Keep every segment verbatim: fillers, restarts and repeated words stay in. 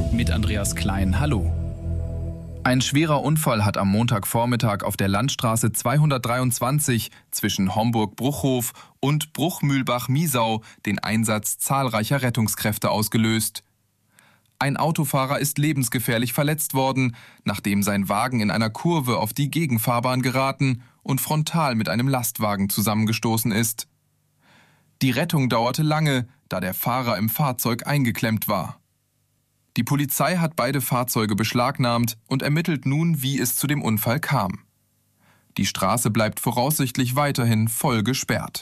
mit Andreas Klein. Hallo. Ein schwerer Unfall hat am Montagvormittag auf der Landstraße zweihundertdreiundzwanzig zwischen Homburg-Bruchhof und Bruchmühlbach-Miesau den Einsatz zahlreicher Rettungskräfte ausgelöst. Ein Autofahrer ist lebensgefährlich verletzt worden, nachdem sein Wagen in einer Kurve auf die Gegenfahrbahn geraten und frontal mit einem Lastwagen zusammengestoßen ist. Die Rettung dauerte lange, da der Fahrer im Fahrzeug eingeklemmt war. Die Polizei hat beide Fahrzeuge beschlagnahmt und ermittelt nun, wie es zu dem Unfall kam. Die Straße bleibt voraussichtlich weiterhin voll gesperrt.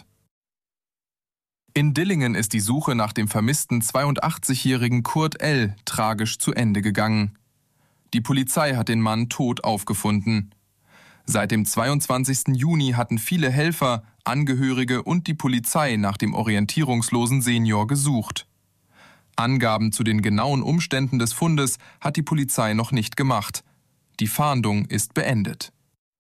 In Dillingen ist die Suche nach dem vermissten zweiundachtzigjährigen Kurt L. tragisch zu Ende gegangen. Die Polizei hat den Mann tot aufgefunden. Seit dem zweiundzwanzigsten Juni hatten viele Helfer, Angehörige und die Polizei nach dem orientierungslosen Senior gesucht. Angaben zu den genauen Umständen des Fundes hat die Polizei noch nicht gemacht. Die Fahndung ist beendet.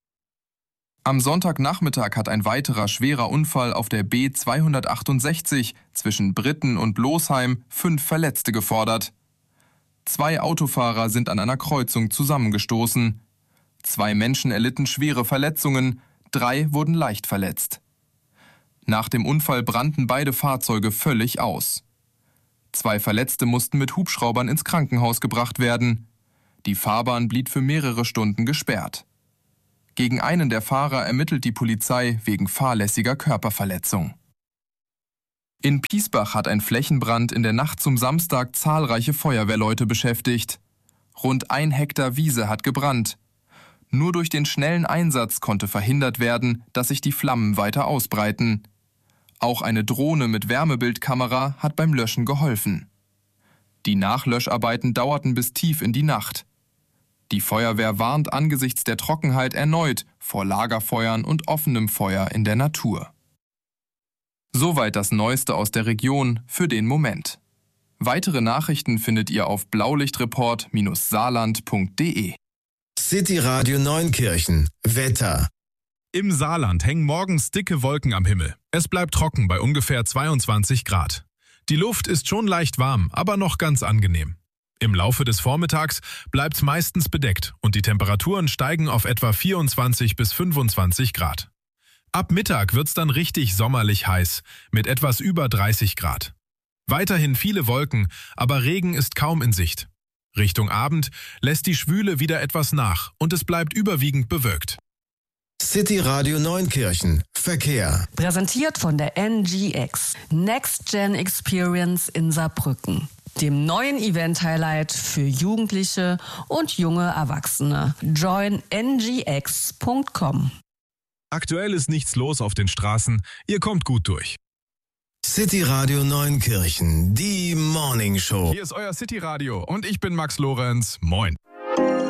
Am Sonntagnachmittag hat ein weiterer schwerer Unfall auf der B zweihundertachtundsechzig zwischen Britten und Losheim fünf Verletzte gefordert. Zwei Autofahrer sind an einer Kreuzung zusammengestoßen. Zwei Menschen erlitten schwere Verletzungen, drei wurden leicht verletzt. Nach dem Unfall brannten beide Fahrzeuge völlig aus. Zwei Verletzte mussten mit Hubschraubern ins Krankenhaus gebracht werden. Die Fahrbahn blieb für mehrere Stunden gesperrt. Gegen einen der Fahrer ermittelt die Polizei wegen fahrlässiger Körperverletzung. In Piesbach hat ein Flächenbrand in der Nacht zum Samstag zahlreiche Feuerwehrleute beschäftigt. Rund ein Hektar Wiese hat gebrannt. Nur durch den schnellen Einsatz konnte verhindert werden, dass sich die Flammen weiter ausbreiten. Auch eine Drohne mit Wärmebildkamera hat beim Löschen geholfen. Die Nachlöscharbeiten dauerten bis tief in die Nacht. Die Feuerwehr warnt angesichts der Trockenheit erneut vor Lagerfeuern und offenem Feuer in der Natur. Soweit das Neueste aus der Region für den Moment. Weitere Nachrichten findet ihr auf blaulichtreport Bindestrich saarland Punkt de. City Radio Neunkirchen. Wetter. Im Saarland hängen morgens dicke Wolken am Himmel. Es bleibt trocken bei ungefähr zweiundzwanzig Grad. Die Luft ist schon leicht warm, aber noch ganz angenehm. Im Laufe des Vormittags bleibt es meistens bedeckt und die Temperaturen steigen auf etwa vierundzwanzig bis fünfundzwanzig Grad. Ab Mittag wird's dann richtig sommerlich heiß, mit etwas über dreißig Grad. Weiterhin viele Wolken, aber Regen ist kaum in Sicht. Richtung Abend lässt die Schwüle wieder etwas nach und es bleibt überwiegend bewölkt. City Radio Neunkirchen. Verkehr. Präsentiert von der N G X. Next Gen Experience in Saarbrücken. Dem neuen Event-Highlight für Jugendliche und junge Erwachsene. join n g x punkt com. Aktuell ist nichts los auf den Straßen. Ihr kommt gut durch. City Radio Neunkirchen. Die Morning Show. Hier ist euer City Radio und ich bin Max Lorenz. Moin.